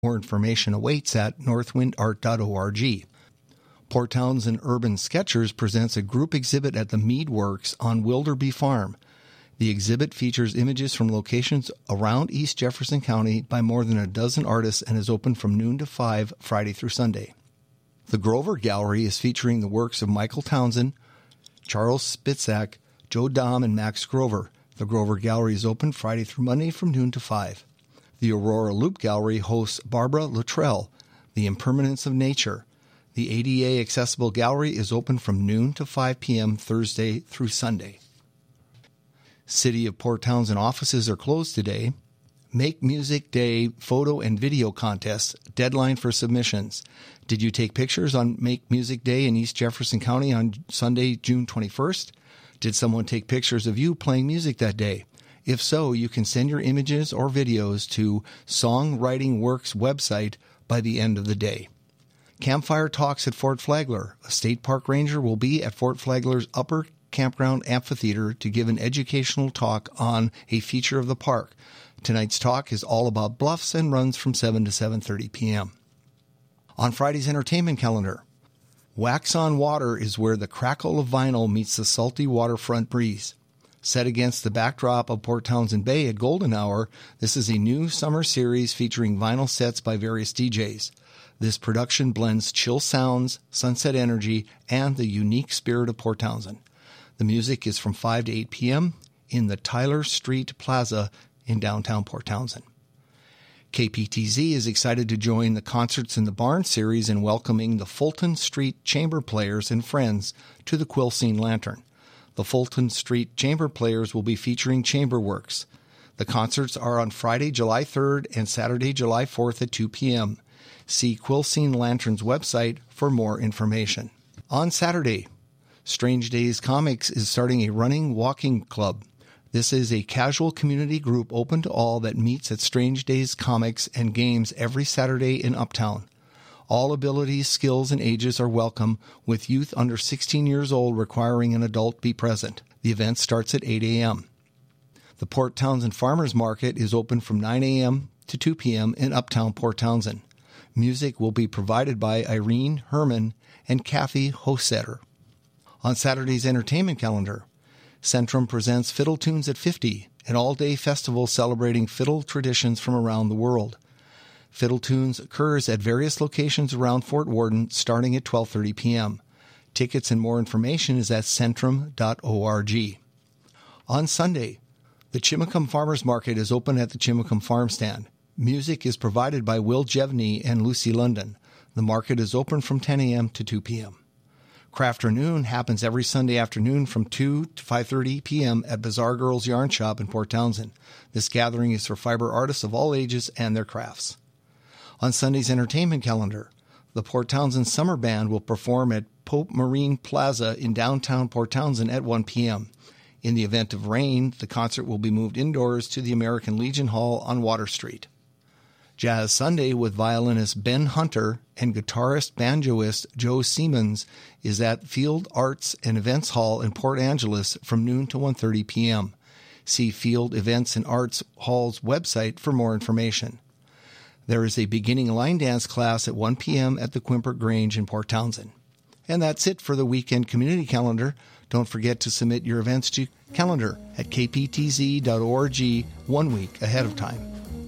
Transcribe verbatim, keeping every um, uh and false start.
More information awaits at northwind art dot org. Port Townsend Urban Sketchers presents a group exhibit at the Mead Works on Wilderby Farm. The exhibit features images from locations around East Jefferson County by more than a dozen artists and is open from noon to five, Friday through Sunday. The Grover Gallery is featuring the works of Michael Townsend, Charles Spitzak, Joe Dahm, and Max Grover. The Grover Gallery is open Friday through Monday from noon to five. The Aurora Loop Gallery hosts Barbara Luttrell, The Impermanence of Nature. The A D A Accessible Gallery is open from noon to five p.m. Thursday through Sunday. City of Port Townsend offices are closed today. Make Music Day photo and video contest. Deadline for submissions. Did you take pictures on Make Music Day in East Jefferson County on Sunday, June twenty-first? Did someone take pictures of you playing music that day? If so, you can send your images or videos to Songwriting Works website by the end of the day. Campfire Talks at Fort Flagler. A state park ranger will be at Fort Flagler's Upper Campground Amphitheater to give an educational talk on a feature of the park. Tonight's talk is all about bluffs and runs from seven to seven thirty p.m. On Friday's entertainment calendar, Wax on Water is where the crackle of vinyl meets the salty waterfront breeze. Set against the backdrop of Port Townsend Bay at Golden Hour, this is a new summer series featuring vinyl sets by various D Js. This production blends chill sounds, sunset energy, and the unique spirit of Port Townsend. The music is from five to eight p.m. in the Tyler Street Plaza in downtown Port Townsend. K P T Z is excited to join the Concerts in the Barn series in welcoming the Fulton Street Chamber Players and Friends to the Quilcene Lantern. The Fulton Street Chamber Players will be featuring chamber works. The concerts are on Friday, July third and Saturday, July fourth at two p.m. See Quilcene Lantern's website for more information. On Saturday, Strange Days Comics is starting a running walking club. This is a casual community group open to all that meets at Strange Days Comics and Games every Saturday in Uptown. All abilities, skills, and ages are welcome, with youth under sixteen years old requiring an adult be present. The event starts at eight a.m. The Port Townsend Farmers Market is open from nine a.m. to two p.m. in Uptown Port Townsend. Music will be provided by Irene Herman and Kathy Hosetter. On Saturday's entertainment calendar, Centrum presents Fiddle Tunes at fifty, an all-day festival celebrating fiddle traditions from around the world. Fiddle Tunes occurs at various locations around Fort Worden starting at twelve thirty p.m. Tickets and more information is at centrum dot org. On Sunday, the Chimacum Farmers Market is open at the Chimacum Farm Stand. Music is provided by Will Jevney and Lucy London. The market is open from ten a.m. to two p.m. Crafternoon happens every Sunday afternoon from two to five thirty p.m. at Bazaar Girls Yarn Shop in Port Townsend. This gathering is for fiber artists of all ages and their crafts. On Sunday's entertainment calendar, the Port Townsend Summer Band will perform at Pope Marine Plaza in downtown Port Townsend at one p.m. In the event of rain, the concert will be moved indoors to the American Legion Hall on Water Street. Jazz Sunday with violinist Ben Hunter and guitarist banjoist Joe Siemens is at Field Arts and Events Hall in Port Angeles from noon to one thirty p.m. See Field Events and Arts Hall's website for more information. There is a beginning line dance class at one p.m. at the Quimper Grange in Port Townsend. And that's it for the weekend community calendar. Don't forget to submit your events to calendar at k p t z dot org one week ahead of time.